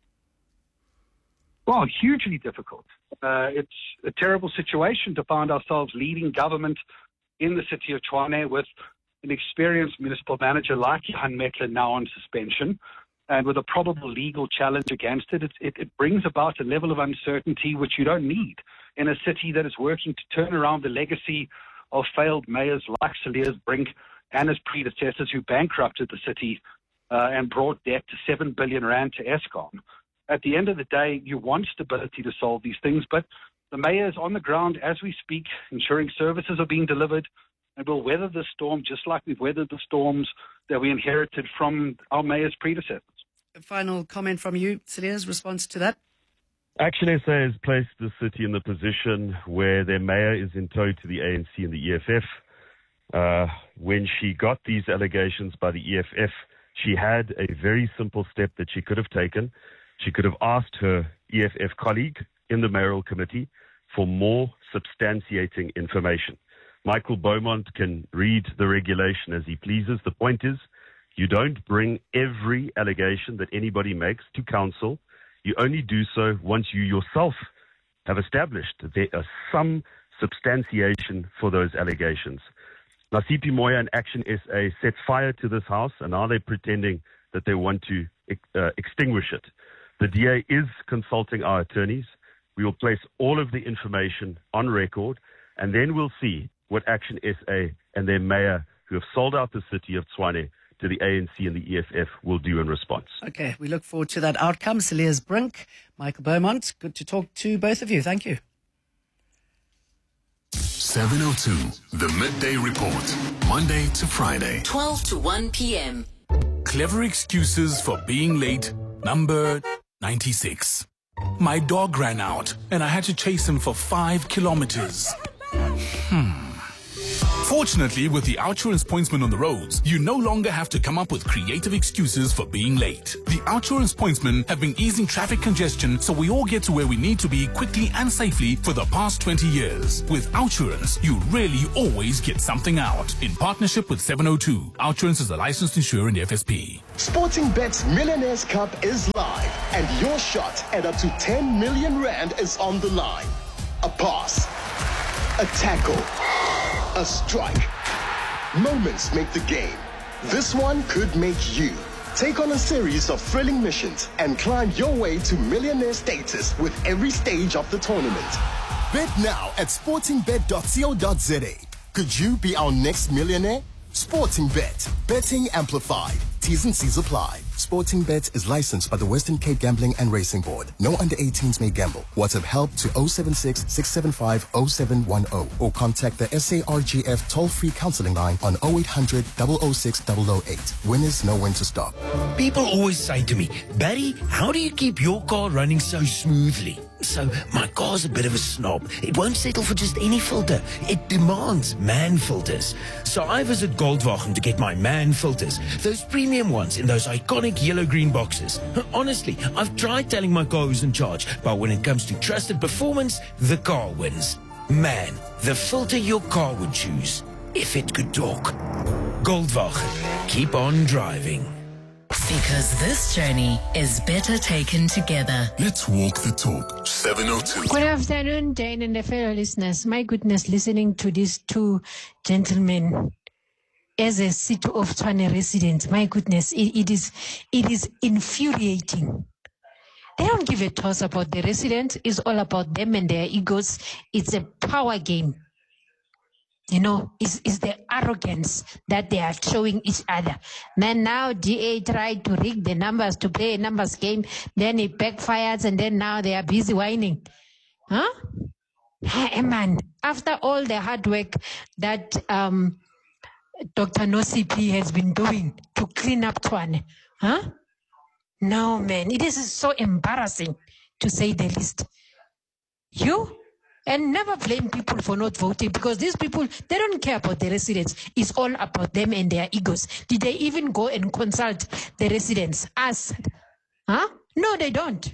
Well, hugely difficult. Uh, it's a terrible situation to find ourselves leading government in the city of Tshwane with an experienced municipal manager like Johan Metler now on suspension and with a probable legal challenge against it. It, it. it brings about a level of uncertainty which you don't need in a city that is working to turn around the legacy of failed mayors like Cilliers Brink and his predecessors who bankrupted the city uh, and brought debt to seven billion rand to Eskom. At the end of the day, you want stability to solve these things, but the mayor is on the ground as we speak, ensuring services are being delivered, and we'll weather the storm just like we've weathered the storms that we inherited from our mayor's predecessors. A final comment from you, Cilliers, response to that? Action S A has placed the city in the position where their mayor is in tow to the A N C and the E F F. Uh, when she got these allegations by the E F F, she had a very simple step that she could have taken. She could have asked her E F F colleague in the mayoral committee for more substantiating information. Michael Beaumont can read the regulation as he pleases. The point is, you don't bring every allegation that anybody makes to council. You only do so once you yourself have established that there is some substantiation for those allegations. Nasipi Moya and Action S A set fire to this house, and now they're pretending that they want to uh, extinguish it. The D A is consulting our attorneys. We will place all of the information on record, and then we'll see what Action S A and their mayor, who have sold out the city of Tshwane to the A N C and the E F F, will do in response. Okay, we look forward to that outcome. Cilliers Brink, Michael Beaumont, good to talk to both of you. Thank you. seven oh two, the Midday Report, Monday to Friday. twelve to one p.m. Clever excuses for being late, number ninety-six. My dog ran out and I had to chase him for five kilometers. Hmm. Fortunately, with the Outsurance pointsman on the roads, you no longer have to come up with creative excuses for being late. The Outsurance pointsmen have been easing traffic congestion so we all get to where we need to be quickly and safely for the past twenty years. With Outsurance, you really always get something out. In partnership with seven oh two, Outsurance is a licensed insurer in the F S P. Sportingbet's Millionaires Cup is live and your shot at up to ten million rand is on the line. A pass, a tackle, a strike. Moments make the game. This one could make you. Take on a series of thrilling missions and climb your way to millionaire status with every stage of the tournament. Bet now at sportingbet dot co dot za. Could you be our next millionaire? Sportingbet. Betting amplified. T's and C's apply. Sportingbet is licensed by the Western Cape Gambling and Racing Board. No under eighteens may gamble. WhatsApp help to oh seven six, six seven five, oh seven one oh or contact the S A R G F toll-free counseling line on oh eight hundred, oh oh six, oh oh eight. Winners know when to stop. People always say to me, Barry, how do you keep your car running so smoothly? So my car's a bit of a snob. It won't settle for just any filter. It demands man filters. So I visit Goldwagen to get my man filters. Those premium ones in those iconic yellow-green boxes. Honestly, I've tried telling my car who's in charge, but when it comes to trusted performance, the car wins. Man, the filter your car would choose, if it could talk. Goldwagen. Keep on driving. Because this journey is better taken together. Let's walk the talk. seven oh two. Good afternoon, Jane and the fellow listeners. My goodness, listening to these two gentlemen as a City of Tshwane resident, my goodness, it, it is it is infuriating. They don't give a toss about the residents. It's all about them and their egos. It's a power game. You know, it's, it's the arrogance that they are showing each other. Then now D A tried to rig the numbers to play a numbers game. Then it backfires and then now they are busy whining. Huh? Hey, man, after all the hard work that um, Doctor Nosipi has been doing to clean up Tshwane, huh? No, man, it is so embarrassing to say the least. You? And never blame people for not voting because these people, they don't care about the residents. It's all about them and their egos. Did they even go and consult the residents? Us? Huh? No, they don't.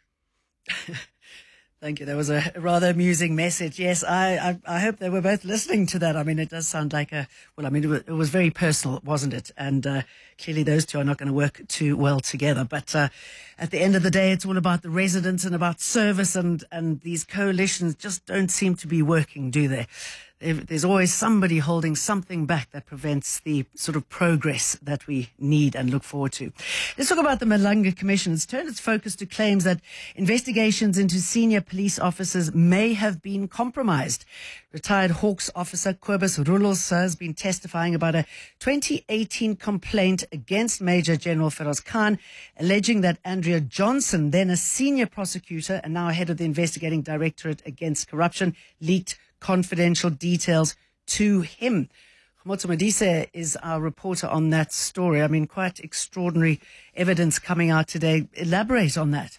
Thank you. That was a rather amusing message. Yes, I, I I hope they were both listening to that. I mean, it does sound like a, well, I mean, it was, it was very personal, wasn't it? And uh, clearly those two are not going to work too well together. But uh, at the end of the day, it's all about the residents and about service, and, and these coalitions just don't seem to be working, do they? There's always somebody holding something back that prevents the sort of progress that we need and look forward to. Let's talk about the Malanga Commission. It's turned its focus to claims that investigations into senior police officers may have been compromised. Retired Hawks officer Kobus Rulos has been testifying about a twenty eighteen complaint against Major General Feroz Khan, alleging that Andrea Johnson, then a senior prosecutor and now head of the Investigating Directorate Against Corruption, leaked confidential details to him. Khomotso Modise is our reporter on that story. I mean, quite extraordinary evidence coming out today. Elaborate on that.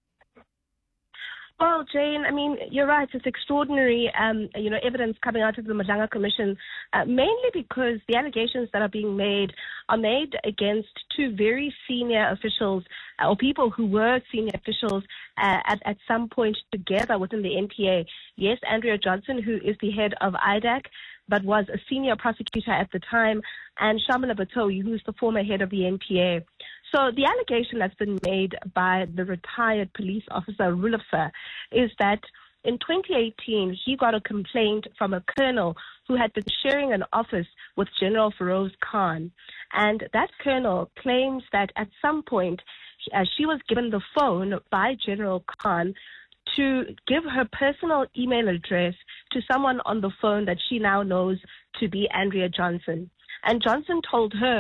Well, Jane, I mean, you're right. It's extraordinary, um, you know, evidence coming out of the Malanga Commission, uh, mainly because the allegations that are being made are made against two very senior officials uh, or people who were senior officials uh, at, at some point together within the N P A. Yes, Andrea Johnson, who is the head of I D A C, but was a senior prosecutor at the time, and Shamala Batoyi, who's the former head of the N P A. So the allegation that's been made by the retired police officer Rulofsa is that in twenty eighteen, he got a complaint from a colonel who had been sharing an office with General Feroz Khan. And that colonel claims that at some point uh, she was given the phone by General Khan to give her personal email address to someone on the phone that she now knows to be Andrea Johnson. And Johnson told her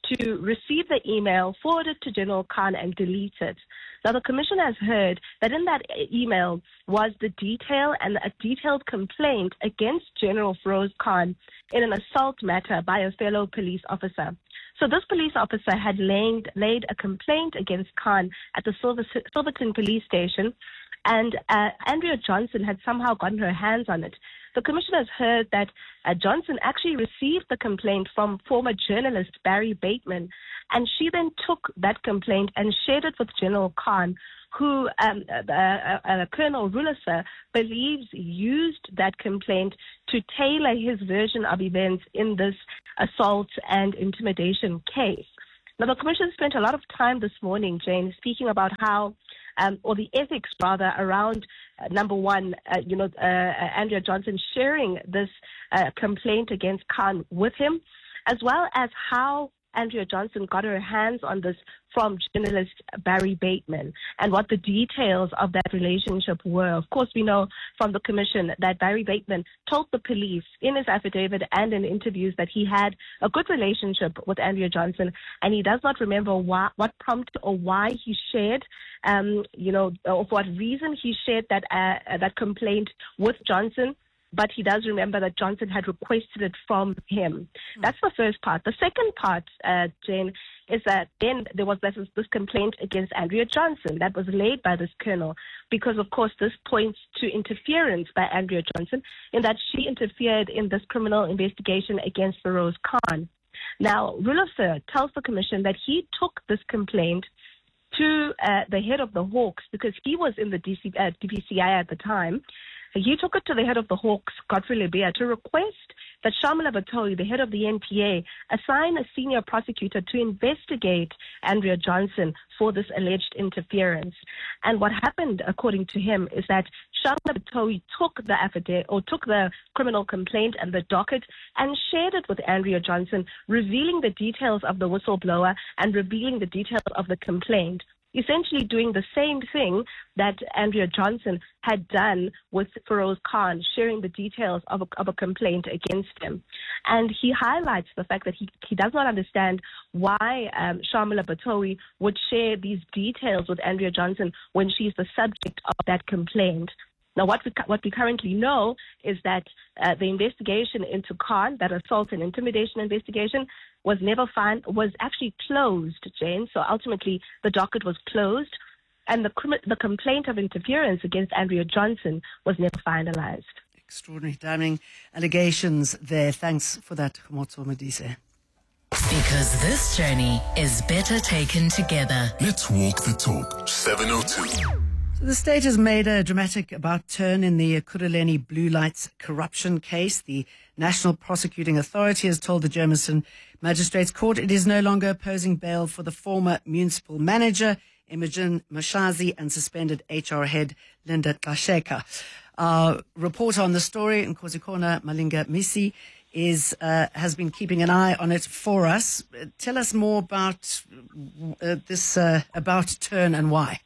to receive the email, forward it to General Khan, and delete it. Now, the Commission has heard that in that email was the detail and a detailed complaint against General Feroz Khan in an assault matter by a fellow police officer. So this police officer had laid, laid a complaint against Khan at the Silver, Silverton police station, and uh, Andrea Johnson had somehow gotten her hands on it. The Commission has heard that uh, Johnson actually received the complaint from former journalist Barry Bateman, and she then took that complaint and shared it with General Khan, who um, uh, uh, uh, Colonel Rulasa believes used that complaint to tailor his version of events in this assault and intimidation case. Now, the Commission spent a lot of time this morning, Jane, speaking about how Um, or the ethics, rather, around, uh, number one, uh, you know, uh, uh, Andrea Johnson sharing this uh, complaint against Khan with him, as well as how Andrea Johnson got her hands on this from journalist Barry Bateman and what the details of that relationship were. Of course, we know from the Commission that Barry Bateman told the police in his affidavit and in interviews that he had a good relationship with Andrea Johnson, and he does not remember why, what prompted or why he shared, um, you know, or for what reason he shared that uh, that complaint with Johnson. But he does remember that Johnson had requested it from him. That's the first part. The second part, uh, Jane, is that then there was this, this complaint against Andrea Johnson that was laid by this colonel because, of course, this points to interference by Andrea Johnson in that she interfered in this criminal investigation against Feroz Khan. Now, Rulasa tells the Commission that he took this complaint to uh, the head of the Hawks because he was in the D C, uh, D P C I at the time. He took it to the head of the Hawks, Godfrey Lebeya, to request that Shamila Batohi, the head of the N P A, assign a senior prosecutor to investigate Andrea Johnson for this alleged interference. And what happened, according to him, is that Shamila Batohi took the affidavit or took the criminal complaint and the docket and shared it with Andrea Johnson, revealing the details of the whistleblower and revealing the details of the complaint, essentially doing the same thing that Andrea Johnson had done with Feroz Khan, sharing the details of a, of a complaint against him. And he highlights the fact that he, he does not understand why um, Shamila Batohi would share these details with Andrea Johnson when she's the subject of that complaint. Now, what we, what we currently know is that uh, the investigation into Khan, that assault and intimidation investigation, was never found, was actually closed, Jane. So ultimately, the docket was closed, and the the complaint of interference against Andrea Johnson was never finalized. Extraordinary damning allegations there. Thanks for that, Khomotso Modise. Because this journey is better taken together. Let's walk the talk. seven oh two. So the state has made a dramatic about turn in the Ekurhuleni Blue Lights corruption case. The National Prosecuting Authority has told the Germiston Magistrates Court it is no longer opposing bail for the former municipal manager, Imogen Mashazi, and suspended H R head Linda Xasheka. Our reporter on the story, Nkosikhona Malinga Misi, is uh, has been keeping an eye on it for us. Tell us more about uh, this uh, about turn and why.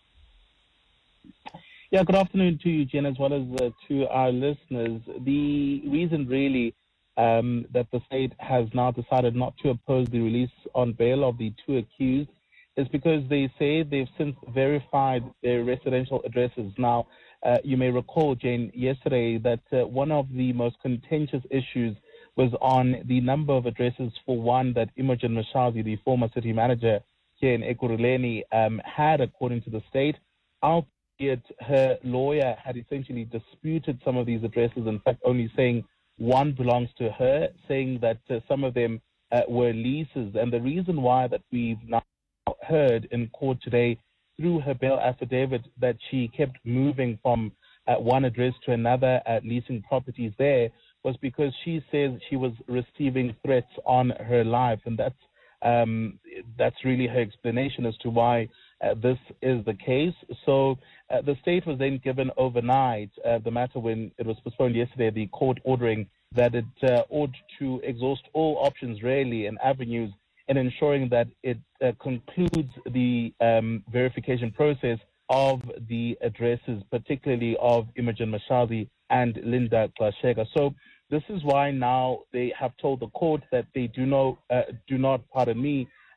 Yeah, good afternoon to you, Jen, as well as uh, to our listeners. The reason really um, that the state has now decided not to oppose the release on bail of the two accused is because they say they've since verified their residential addresses. Now, uh, you may recall, Jane, yesterday that uh, one of the most contentious issues was on the number of addresses for one that Imogen Mashazi, the former city manager here in Ekurhuleni, um, had, according to the state. Our Yet her lawyer had essentially disputed some of these addresses, in fact, only saying one belongs to her, saying that uh, some of them uh, were leases. And the reason why that we've now heard in court today through her bail affidavit that she kept moving from uh, one address to another, uh, leasing properties there, was because she says she was receiving threats on her life. And that's, um, that's really her explanation as to why Uh, this is the case. So uh, the state was then given overnight uh, the matter when it was postponed yesterday, the court ordering that it uh, ought to exhaust all options really and avenues in ensuring that it uh, concludes the um, verification process of the addresses, particularly of Imogen Mashazi and Linda Xasheka. So this is why now they have told the court that they do, know, uh, do not, pardon me,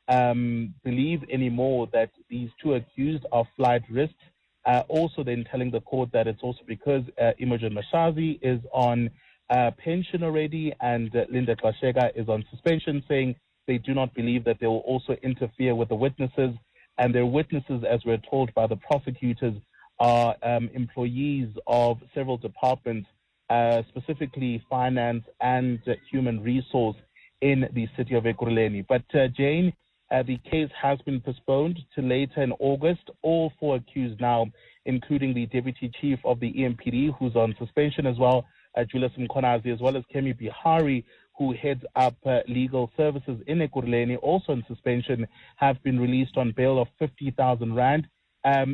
um, believe anymore that these two accused are flight risks. Uh, also then telling the court that it's also because uh, Imogen Mashazi is on uh, pension already and uh, Linda Klashega is on suspension, saying they do not believe that they will also interfere with the witnesses. And their witnesses, as we're told by the prosecutors, are um, employees of several departments, uh, specifically finance and uh, human resource in the city of Ekurhuleni. But uh, Jane, uh, the case has been postponed to later in August. All four accused now, including the deputy chief of the E M P D, who's on suspension as well, uh, Julius Mkhonazi, as well as Kemi Bihari, who heads up uh, legal services in Ekurhuleni, also on suspension, have been released on bail of fifty thousand rand. Um,